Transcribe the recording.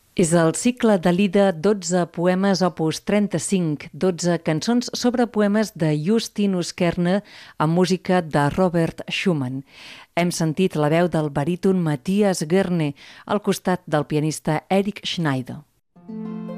És el cicle de l'Ida 12 poemes opus 35, 12 cançons sobre poemes de Justinus Kerner amb música de Robert Schumann. Hem sentit la veu del baríton Matthias Goerne al costat del pianista Erich Schneider.